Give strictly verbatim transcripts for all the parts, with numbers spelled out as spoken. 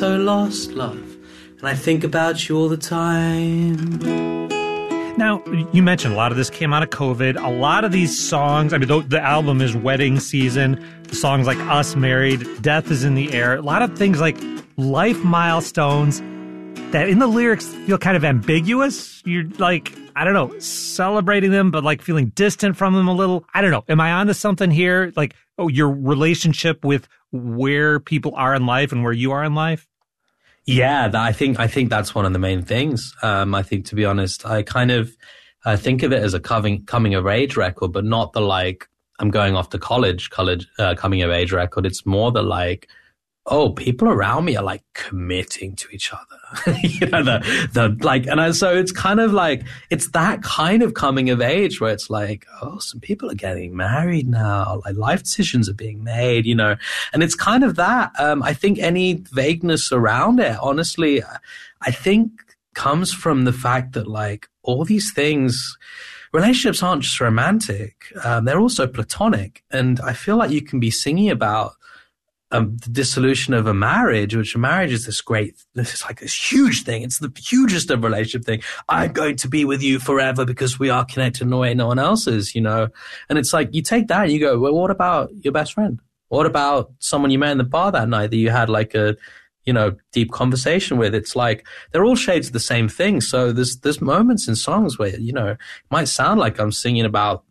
though lost, love, and I think about you all the time. Now, you mentioned a lot of this came out of COVID. A lot of these songs, I mean, the, the album is wedding season. The songs like Us Married, Death is in the Air. A lot of things like life milestones that in the lyrics feel kind of ambiguous. You're like, I don't know, celebrating them, but like feeling distant from them a little. I don't know. Am I onto something here? Like, oh, your relationship with where people are in life and where you are in life? Yeah, that, I think I think that's one of the main things. Um, I think, to be honest, I kind of uh, think of it as a coming coming of age record, but not the like I'm going off to college, college uh, coming of age record. It's more the like, oh, people around me are like committing to each other. you know, the the like, and I, so it's kind of like it's that kind of coming of age where it's like, oh, some people are getting married now, like life decisions are being made, you know, and it's kind of that. Um, I think any vagueness around it, honestly, I think comes from the fact that like all these things. Relationships aren't just romantic; um, they're also platonic, and I feel like you can be singing about Um, the dissolution of a marriage, which a marriage is this great, this is like this huge thing. It's the hugest of relationship thing. I'm going to be with you forever because we are connected in a way no one else is, you know? And it's like, you take that and you go, well, what about your best friend? What about someone you met in the bar that night that you had like a, you know, deep conversation with? It's like, they're all shades of the same thing. So there's, there's moments in songs where, you know, it might sound like I'm singing about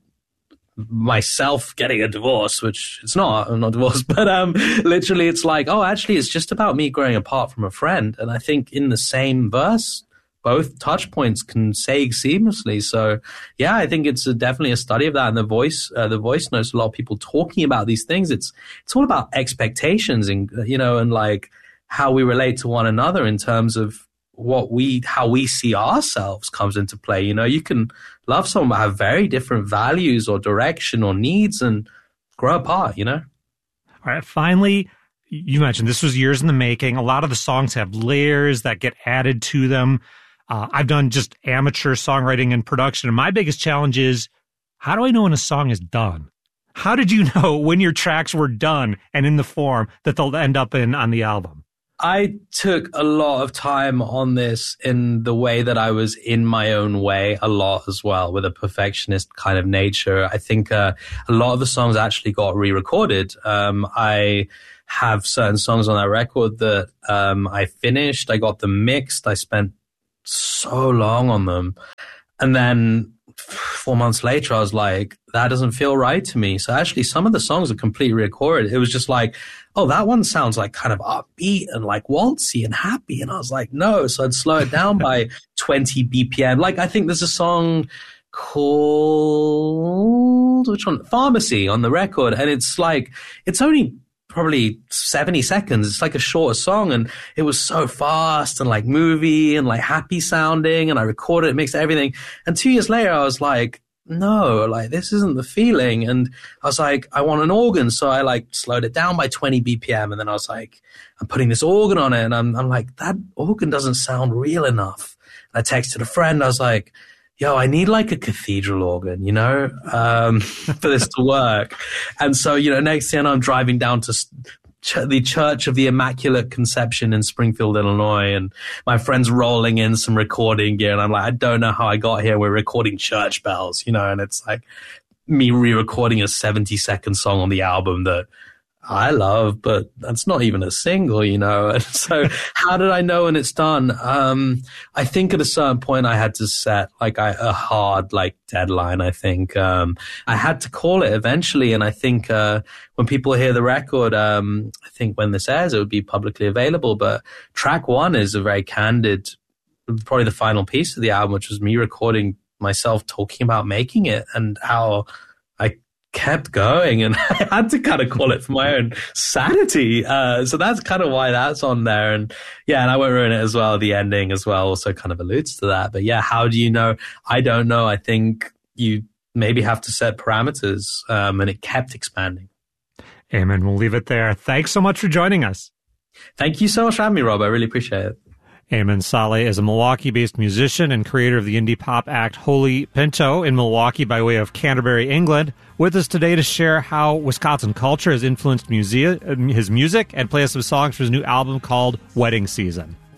myself getting a divorce, which it's not, I'm not divorced, but um, literally it's like, oh, actually it's just about me growing apart from a friend. And I think in the same verse, both touch points can say seamlessly. So yeah, I think it's a, definitely a study of that. And the voice, uh, the voice notes, a lot of people talking about these things. It's, it's all about expectations and, you know, and like how we relate to one another in terms of what we, how we see ourselves comes into play. You know, you can love someone but have very different values or direction or needs and grow apart, you know? All right. Finally, you mentioned this was years in the making. A lot of the songs have layers that get added to them. Uh, I've done just amateur songwriting and production. And my biggest challenge is, how do I know when a song is done? How did you know when your tracks were done and in the form that they'll end up in on the album? I took a lot of time on this in the way that I was in my own way a lot as well, with a perfectionist kind of nature. I think uh, a lot of the songs actually got re-recorded. Um, I have certain songs on that record that um, I finished. I got them mixed. I spent so long on them. And then four months later, I was like, that doesn't feel right to me. So actually, some of the songs are completely recorded. It was just like, oh, that one sounds like kind of upbeat and like waltzy and happy. And I was like, no. So I'd slow it down by twenty B P M. Like, I think there's a song called, which one? Pharmacy on the record. And it's like, it's only probably seventy seconds. It's like a shorter song, and it was so fast and like movie and like happy sounding, and I recorded it, mixed everything. And two years later, I was like, no, like this isn't the feeling. And I was like, I want an organ. So I like slowed it down by twenty B P M. And then I was like, I'm putting this organ on it. And I'm, I'm like, that organ doesn't sound real enough. And I texted a friend. I was like, yo, I need like a cathedral organ, you know, um, for this to work. And so, you know, next thing I'm driving down to ch- the Church of the Immaculate Conception in Springfield, Illinois, and my friend's rolling in some recording gear. And I'm like, I don't know how I got here. We're recording church bells, you know, and it's like me re-recording a seventy second song on the album that I love, but that's not even a single, you know. And so how did I know when it's done? Um, I think at a certain point I had to set like I, a hard like deadline, I think. Um, I had to call it eventually. And I think uh, when people hear the record, um, I think when this airs, it would be publicly available. But track one is a very candid, probably the final piece of the album, which was me recording myself talking about making it and how I kept going, and I had to kind of call it for my own sanity. Uh, so that's kind of why that's on there. And yeah, and I won't ruin it as well. The ending as well also kind of alludes to that. But yeah, how do you know? I don't know. I think you maybe have to set parameters, um, and it kept expanding. Amen. We'll leave it there. Thanks so much for joining us. Thank you so much for having me, Rob. I really appreciate it. Eamon Saleh is a Milwaukee-based musician and creator of the indie pop act Holy Pinto in Milwaukee by way of Canterbury, England, with us today to share how Wisconsin culture has influenced muse- his music and play us some songs for his new album called Wedding Season.